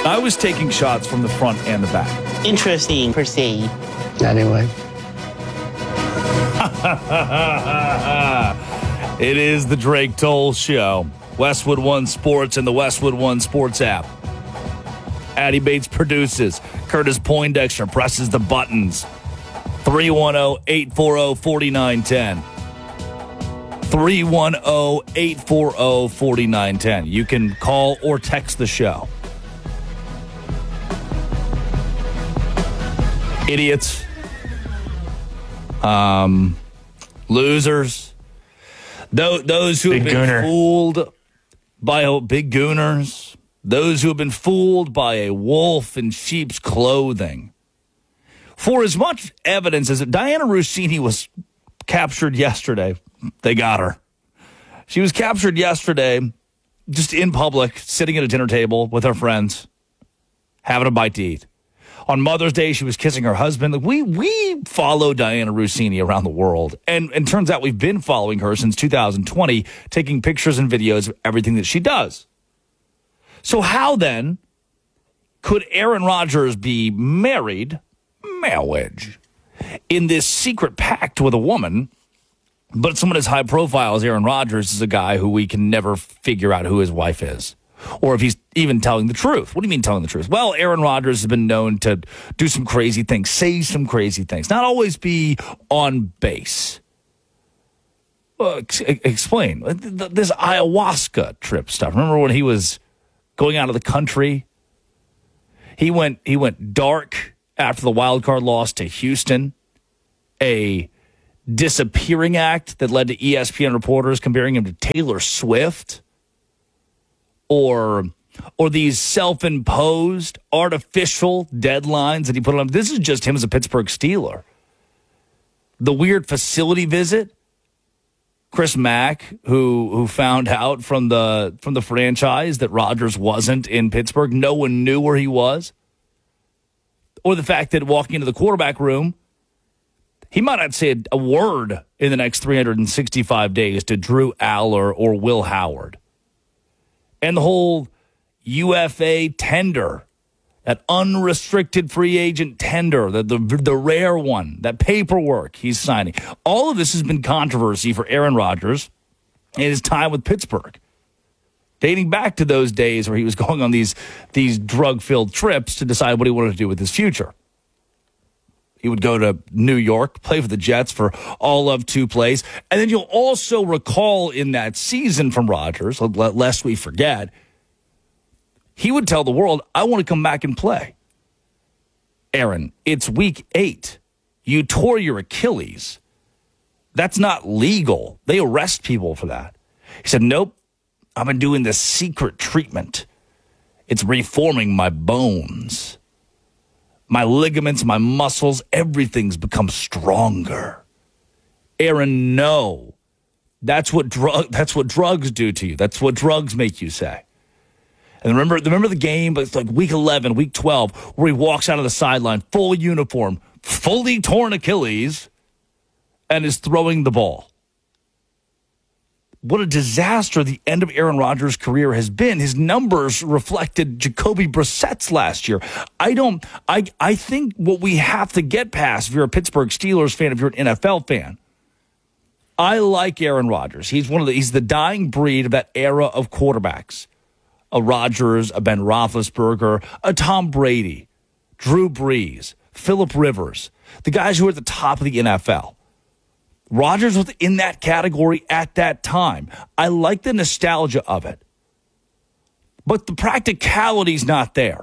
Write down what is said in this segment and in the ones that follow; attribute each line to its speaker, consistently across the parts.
Speaker 1: I was taking shots from the front and the back.
Speaker 2: Interesting per se.
Speaker 3: Anyway.
Speaker 1: It is the Drake Toll Show. Westwood One Sports and the Westwood One Sports app. Addie Bates produces. Curtis Poindexter presses the buttons. 310-840-4910. 310-840-4910. You can call or text the show. Idiots. Losers. Those who have been fooled by big gooners. Those who have been fooled by a wolf in sheep's clothing. For as much evidence as Diana Russini was captured yesterday, they got her. She was captured yesterday just in public, sitting at a dinner table with her friends, having a bite to eat. On Mother's Day, she was kissing her husband. We follow Diana Russini around the world. And it turns out we've been following her since 2020, taking pictures and videos of everything that she does. So how then could Aaron Rodgers be married, marriage, in this secret pact with a woman, but someone as high profile as Aaron Rodgers is a guy who we can never figure out who his wife is? Or if he's even telling the truth. What do you mean telling the truth? Well, Aaron Rodgers has been known to do some crazy things, say some crazy things, not always be on base. Explain. This ayahuasca trip stuff. Remember when he was going out of the country? He went dark after the wild card loss to Houston, a disappearing act that led to ESPN reporters comparing him to Taylor Swift. Or these self-imposed artificial deadlines that he put on. This is just him as a Pittsburgh Steeler. The weird facility visit. Chris Mack, who found out from the franchise that Rodgers wasn't in Pittsburgh. No one knew where he was. Or the fact that walking into the quarterback room, he might not say a word in the next 365 days to Drew Aller or Will Howard. And the whole UFA tender, that unrestricted free agent tender, the rare one, that paperwork he's signing. All of this has been controversy for Aaron Rodgers in his time with Pittsburgh, dating back to those days where he was going on these drug-filled trips to decide what he wanted to do with his future. He would go to New York, play for the Jets for all of 2 plays. And then you'll also recall in that season from Rodgers, lest we forget, he would tell the world, I want to come back and play. Aaron, it's week 8. You tore your Achilles. That's not legal. They arrest people for that. He said, nope, I've been doing this secret treatment. It's reforming my bones. My ligaments, my muscles, everything's become stronger. Aaron, no. That's what drugs do to you. That's what drugs make you say. And remember the game, but it's like week 11, week 12, where he walks out of the sideline, full uniform, fully torn Achilles, and is throwing the ball. What a disaster the end of Aaron Rodgers' career has been. His numbers reflected Jacoby Brissett's last year. I think what we have to get past, if you're a Pittsburgh Steelers fan, if you're an NFL fan, I like Aaron Rodgers. He's the dying breed of that era of quarterbacks. A Rodgers, a Ben Roethlisberger, a Tom Brady, Drew Brees, Phillip Rivers, the guys who are at the top of the NFL. Rodgers was in that category at that time. I like the nostalgia of it. But the practicality's not there.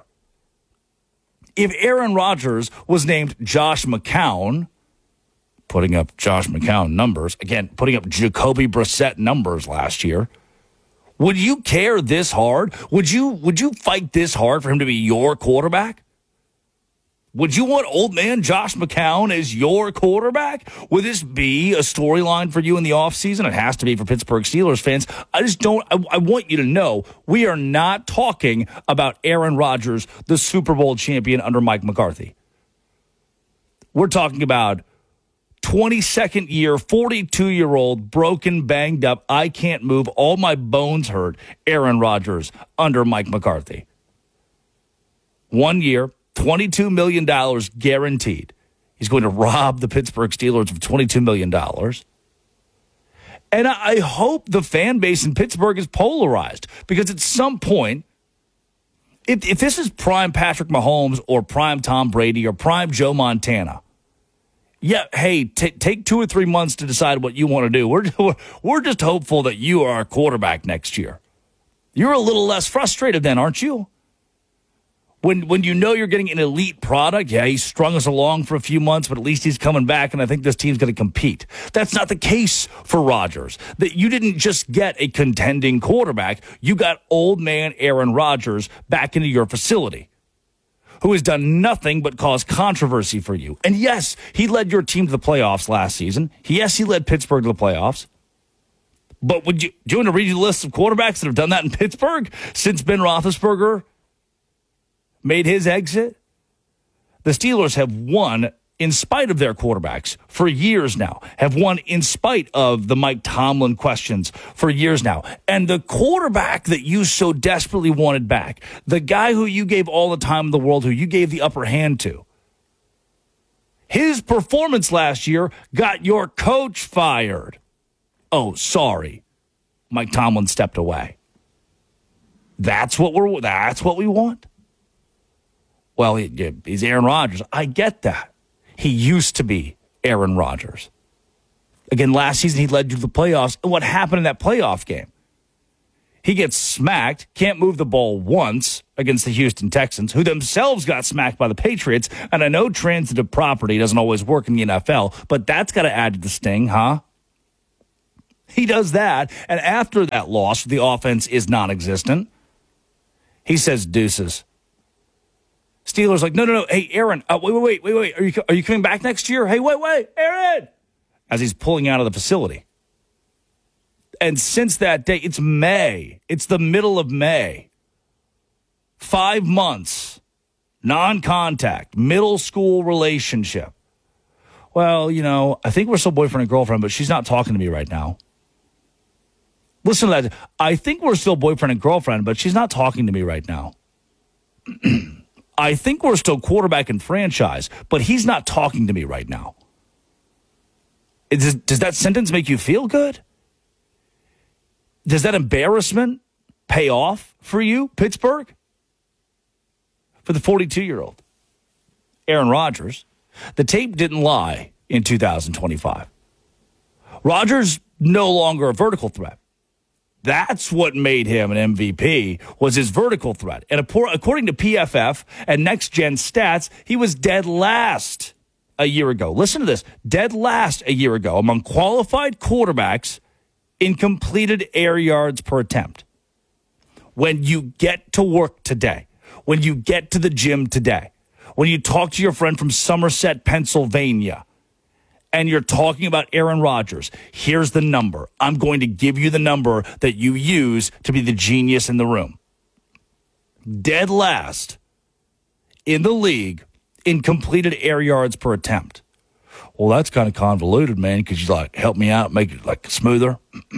Speaker 1: If Aaron Rodgers was named Josh McCown, putting up Josh McCown numbers, again, putting up Jacoby Brissett numbers last year, would you care this hard? Would you fight this hard for him to be your quarterback? Would you want old man Josh McCown as your quarterback? Would this be a storyline for you in the offseason? It has to be for Pittsburgh Steelers fans. I want you to know we are not talking about Aaron Rodgers, the Super Bowl champion under Mike McCarthy. We're talking about 22nd year, 42-year-old, broken, banged up, I can't move, all my bones hurt, Aaron Rodgers under Mike McCarthy. 1 year, $22 million guaranteed. He's going to rob the Pittsburgh Steelers of $22 million. And I hope the fan base in Pittsburgh is polarized, because at some point, if this is prime Patrick Mahomes or prime Tom Brady or prime Joe Montana, yeah, hey, take 2 or 3 months to decide what you want to do. We're just hopeful that you are a quarterback next year. You're a little less frustrated then, aren't you? When you know you're getting an elite product, yeah, he strung us along for a few months, but at least he's coming back, and I think this team's going to compete. That's not the case for Rodgers. That you didn't just get a contending quarterback, you got old man Aaron Rodgers back into your facility, who has done nothing but cause controversy for you. And yes, he led your team to the playoffs last season. Yes, he led Pittsburgh to the playoffs. But do you want to read you the list of quarterbacks that have done that in Pittsburgh since Ben Roethlisberger made his exit? The Steelers have won in spite of their quarterbacks for years now, have won in spite of the Mike Tomlin questions for years now. And the quarterback that you so desperately wanted back, the guy who you gave all the time in the world, who you gave the upper hand to, his performance last year got your coach fired. Oh, sorry. Mike Tomlin stepped away. That's what we want. Well, he's Aaron Rodgers. I get that. He used to be Aaron Rodgers. Again, last season he led you to the playoffs. And what happened in that playoff game? He gets smacked, can't move the ball once against the Houston Texans, who themselves got smacked by the Patriots. And I know transitive property doesn't always work in the NFL, but that's got to add to the sting, huh? He does that, and after that loss, the offense is non-existent. He says deuces. Steelers like, no. Hey, Aaron, wait. Are you coming back next year? Hey, wait, Aaron! As he's pulling out of the facility. And since that day, it's May. It's the middle of May. 5 months. Non-contact. Middle school relationship. Well, I think we're still boyfriend and girlfriend, but she's not talking to me right now. Listen to that. I think we're still boyfriend and girlfriend, but she's not talking to me right now. I think we're still quarterback and franchise, but he's not talking to me right now. Does that sentence make you feel good? Does that embarrassment pay off for you, Pittsburgh? For the 42-year-old Aaron Rodgers, the tape didn't lie in 2025. Rodgers no longer a vertical threat. That's what made him an MVP, was his vertical threat. And according to PFF and Next Gen Stats, he was dead last a year ago. Listen to this. Dead last a year ago among qualified quarterbacks in completed air yards per attempt. When you get to work today, when you get to the gym today, when you talk to your friend from Somerset, Pennsylvania, and you're talking about Aaron Rodgers, here's the number. I'm going to give you the number that you use to be the genius in the room. Dead last in the league in completed air yards per attempt. Well, that's kind of convoluted, man. Could you help me out, make it smoother?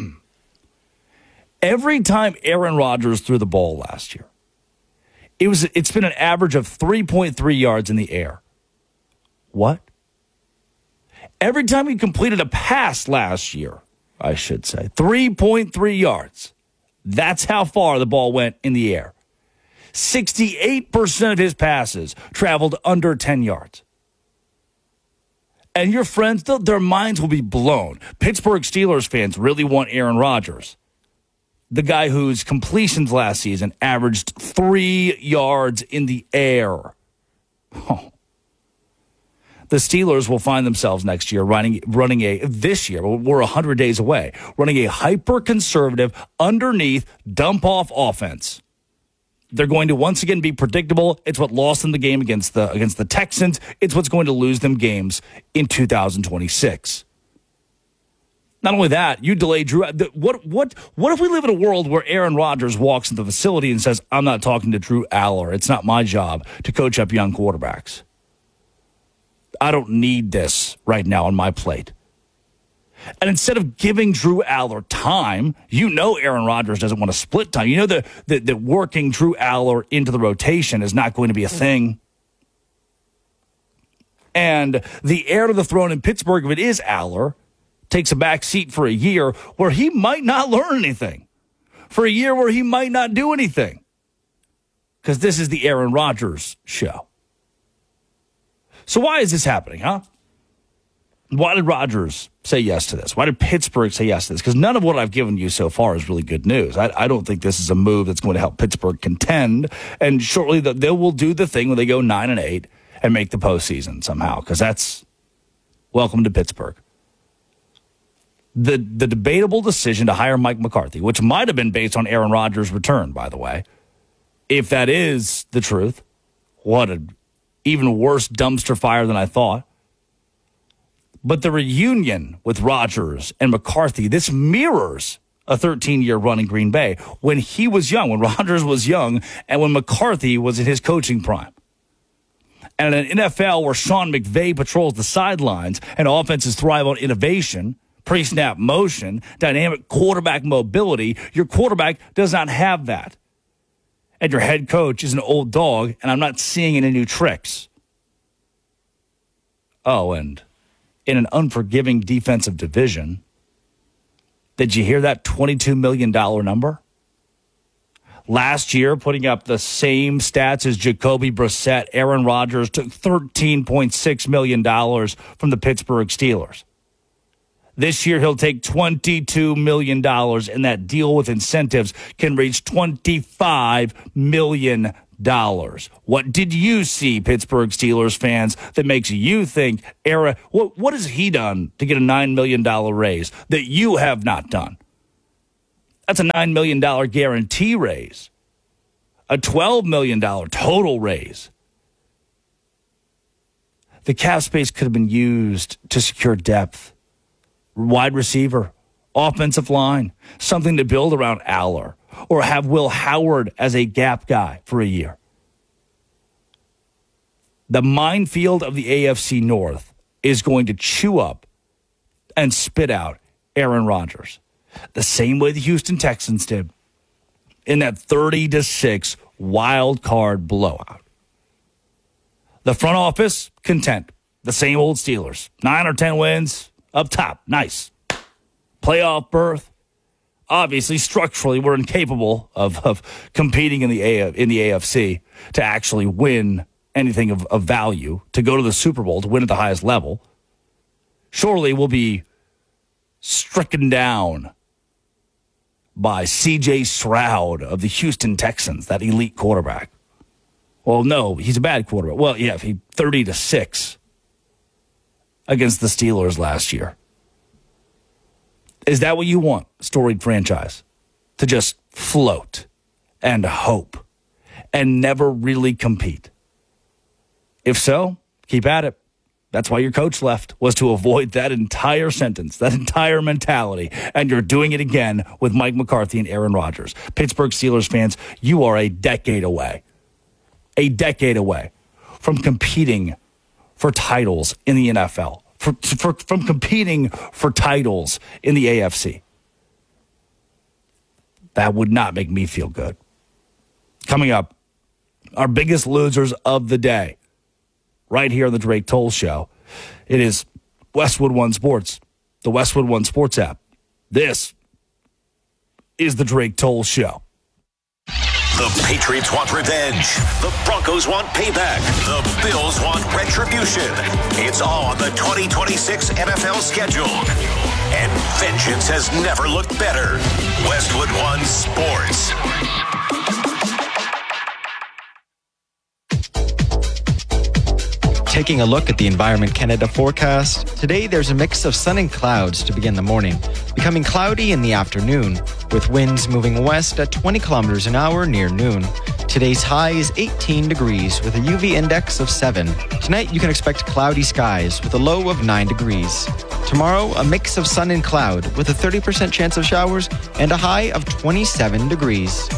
Speaker 1: Every time Aaron Rodgers threw the ball last year, it's been an average of 3.3 yards in the air. What? Every time he completed a pass last year, I should say, 3.3 yards. That's how far the ball went in the air. 68% of his passes traveled under 10 yards. And your friends, their minds will be blown. Pittsburgh Steelers fans really want Aaron Rodgers, the guy whose completions last season averaged 3 yards in the air. Oh. The Steelers will find themselves next year this year, we're 100 days away, running a hyper-conservative, underneath, dump-off offense. They're going to once again be predictable. It's what lost them the game against the Texans. It's what's going to lose them games in 2026. Not only that, you delay Drew. What if we live in a world where Aaron Rodgers walks into the facility and says, I'm not talking to Drew Aller. It's not my job to coach up young quarterbacks. I don't need this right now on my plate. And instead of giving Drew Aller time, you know Aaron Rodgers doesn't want to split time. You know that working Drew Aller into the rotation is not going to be a thing. And the heir to the throne in Pittsburgh, if it is Aller, takes a back seat for a year where he might not learn anything, for a year where he might not do anything. Because this is the Aaron Rodgers show. So why is this happening, huh? Why did Rodgers say yes to this? Why did Pittsburgh say yes to this? Because none of what I've given you so far is really good news. I don't think this is a move that's going to help Pittsburgh contend. And shortly they will do the thing when they go 9-8 and make the postseason somehow. Because that's welcome to Pittsburgh. The debatable decision to hire Mike McCarthy, which might have been based on Aaron Rodgers' return, by the way. If that is the truth, what an even worse dumpster fire than I thought. But the reunion with Rodgers and McCarthy, this mirrors a 13-year run in Green Bay when he was young, when Rodgers was young, and when McCarthy was in his coaching prime. And in an NFL where Sean McVay patrols the sidelines and offenses thrive on innovation, pre-snap motion, dynamic quarterback mobility, your quarterback does not have that. And your head coach is an old dog, and I'm not seeing any new tricks. Oh, and in an unforgiving defensive division, did you hear that $22 million number? Last year, putting up the same stats as Jacoby Brissett, Aaron Rodgers took $13.6 million from the Pittsburgh Steelers. This year, he'll take $22 million, and that deal with incentives can reach $25 million. What did you see, Pittsburgh Steelers fans, that makes you think, what has he done to get a $9 million raise that you have not done? That's a $9 million guarantee raise, a $12 million total raise. The cap space could have been used to secure depth. Wide receiver, offensive line, something to build around Aller, or have Will Howard as a gap guy for a year. The minefield of the AFC North is going to chew up and spit out Aaron Rodgers, the same way the Houston Texans did in that 30-6 wild card blowout. The front office, content. The same old Steelers, 9 or 10 wins. Up top, nice. Playoff berth. Obviously, structurally, we're incapable of competing in the AFC to actually win anything of value, to go to the Super Bowl, to win at the highest level. Surely we'll be stricken down by C.J. Stroud of the Houston Texans, that elite quarterback. Well, no, he's a bad quarterback. Well, yeah, he 30-6. Against the Steelers last year. Is that what you want, storied franchise? To just float and hope and never really compete? If so, keep at it. That's why your coach left, was to avoid that entire sentence, that entire mentality. And you're doing it again with Mike McCarthy and Aaron Rodgers. Pittsburgh Steelers fans, you are a decade away from competing for titles in the NFL, from competing for titles in the AFC. That would not make me feel good. Coming up, our biggest losers of the day, right here on the Drake Toll Show. It is Westwood One Sports, the Westwood One Sports app. This is the Drake Toll Show.
Speaker 2: The Patriots want revenge. The Broncos want payback. The Bills want retribution. It's all on the 2026 NFL schedule. And vengeance has never looked better. Westwood One Sports.
Speaker 3: Taking a look at the Environment Canada forecast, today there's a mix of sun and clouds to begin the morning, becoming cloudy in the afternoon, with winds moving west at 20 kilometers an hour near noon. Today's high is 18 degrees with a UV index of 7. Tonight you can expect cloudy skies with a low of 9 degrees. Tomorrow, a mix of sun and cloud with a 30% chance of showers and a high of 27 degrees.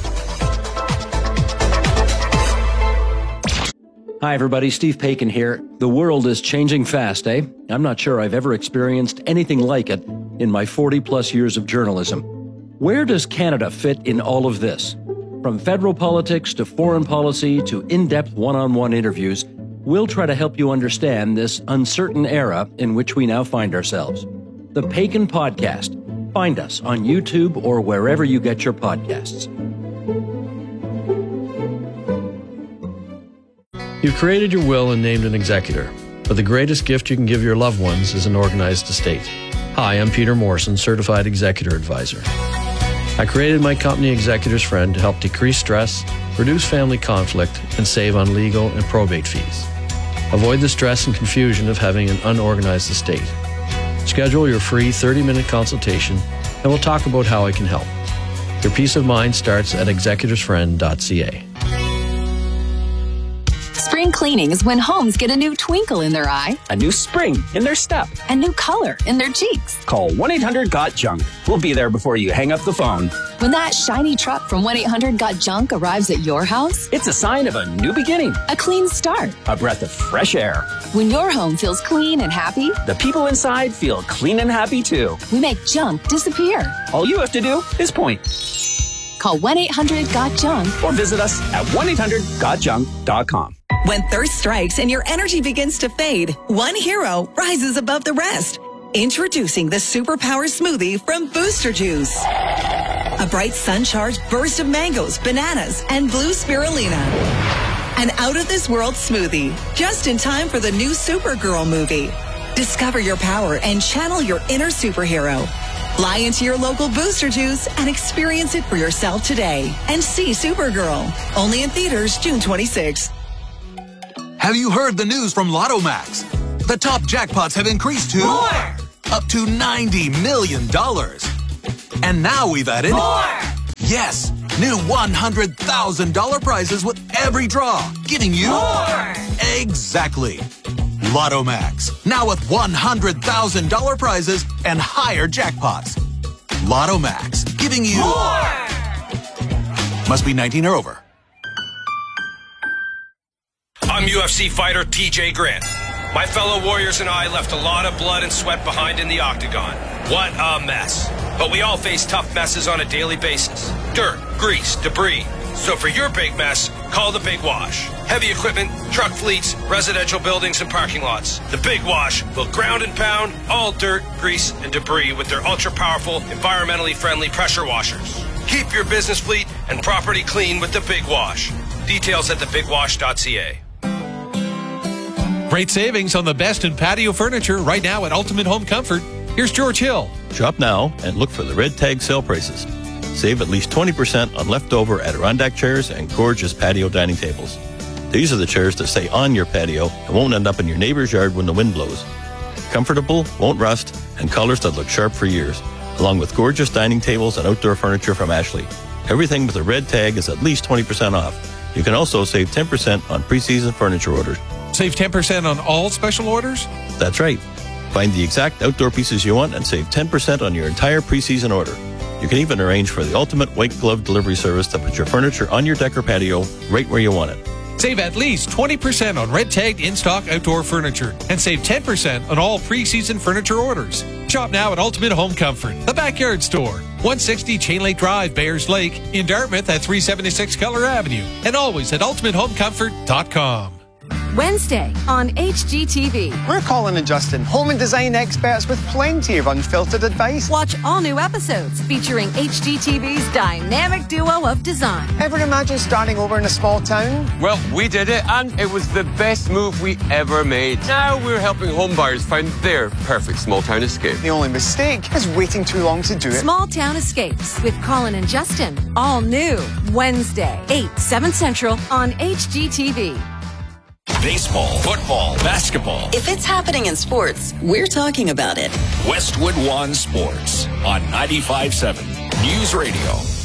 Speaker 4: Hi, everybody. Steve Paikin here. The world is changing fast, eh? I'm not sure I've ever experienced anything like it. in my 40-plus years of journalism. Where does Canada fit in all of this? From federal politics to foreign policy to in-depth one-on-one interviews, we'll try to help you understand this uncertain era in which we now find ourselves. The Pagan Podcast. Find us on YouTube or wherever you get your podcasts. You've created your will and named an executor, but the greatest gift you can give your loved ones is an organized estate. Hi, I'm Peter Morrison, Certified Executor Advisor. I created my company Executor's Friend to help decrease stress, reduce family conflict, and save on legal and probate fees. Avoid the stress and confusion of having an unorganized estate. Schedule your free 30-minute consultation, and we'll talk about how I can help. Your peace of mind starts at executorsfriend.ca.
Speaker 5: Spring cleaning is when homes get a new twinkle in their eye,
Speaker 6: a new spring in their step,
Speaker 5: a new color in their cheeks.
Speaker 6: Call 1-800-GOT-JUNK. We'll be there before you hang up the phone.
Speaker 5: When that shiny truck from 1-800-GOT-JUNK arrives at your house,
Speaker 6: it's a sign of a new beginning,
Speaker 5: a clean start,
Speaker 6: a breath of fresh air.
Speaker 5: When your home feels clean and happy,
Speaker 6: the people inside feel clean and happy too.
Speaker 5: We make junk disappear.
Speaker 6: All you have to do is point.
Speaker 5: Call 1-800-GOT-JUNK
Speaker 6: or visit us at 1-800-GOTJUNK.com.
Speaker 7: When thirst strikes and your energy begins to fade, one hero rises above the rest. Introducing the Superpower Smoothie from Booster Juice. A bright sun-charged burst of mangoes, bananas, and blue spirulina. An out-of-this-world smoothie, just in time for the new Supergirl movie. Discover your power and channel your inner superhero. Fly into your local Booster Juice and experience it for yourself today. And see Supergirl. Only in theaters June 26th.
Speaker 8: Have you heard the news from Lotto Max? The top jackpots have increased to
Speaker 9: more!
Speaker 8: Up to $90 million. And now we've added
Speaker 9: more!
Speaker 8: Yes, new $100,000 prizes with every draw, giving you
Speaker 9: more!
Speaker 8: Exactly. Lotto Max, now with $100,000 prizes and higher jackpots. Lotto Max, giving you
Speaker 9: more!
Speaker 8: Must be 19 or over.
Speaker 10: I'm UFC fighter TJ Grant. My fellow warriors and I left a lot of blood and sweat behind in the octagon. What a mess. But we all face tough messes on a daily basis. Dirt, grease, debris. So for your big mess, call the Big Wash. Heavy equipment, truck fleets, residential buildings, and parking lots. The Big Wash will ground and pound all dirt, grease, and debris with their ultra-powerful, environmentally friendly pressure washers. Keep your business fleet and property clean with the Big Wash. Details at thebigwash.ca.
Speaker 11: Great savings on the best in patio furniture right now at Ultimate Home Comfort. Here's George Hill.
Speaker 12: Shop now and look for the red tag sale prices. Save at least 20% on leftover Adirondack chairs and gorgeous patio dining tables. These are the chairs that stay on your patio and won't end up in your neighbor's yard when the wind blows. Comfortable, won't rust, and colors that look sharp for years, along with gorgeous dining tables and outdoor furniture from Ashley. Everything with a red tag is at least 20% off. You can also save 10% on pre-season furniture orders.
Speaker 11: Save 10% on all special orders?
Speaker 12: That's right. Find the exact outdoor pieces you want and save 10% on your entire pre-season order. You can even arrange for the ultimate white glove delivery service that puts your furniture on your deck or patio right where you want it.
Speaker 11: Save at least 20% on red-tagged in-stock outdoor furniture and save 10% on all pre-season furniture orders. Shop now at Ultimate Home Comfort, the backyard store, 160 Chain Lake Drive, Bayers Lake, in Dartmouth at 376 Keller Avenue, and always at ultimatehomecomfort.com.
Speaker 13: Wednesday on HGTV.
Speaker 14: We're Colin and Justin, home and design experts with plenty of unfiltered advice.
Speaker 13: Watch all new episodes featuring HGTV's dynamic duo of design.
Speaker 14: Ever imagine starting over in a small town?
Speaker 15: Well, we did it, and it was the best move we ever made. Now we're helping home buyers find their perfect small town escape.
Speaker 14: The only mistake is waiting too long to do it.
Speaker 13: Small Town Escapes with Colin and Justin. All new Wednesday, 8, 7 Central on HGTV.
Speaker 2: Baseball, football, basketball.
Speaker 7: If it's happening in sports, we're talking about it.
Speaker 2: Westwood One Sports on 95.7 News Radio.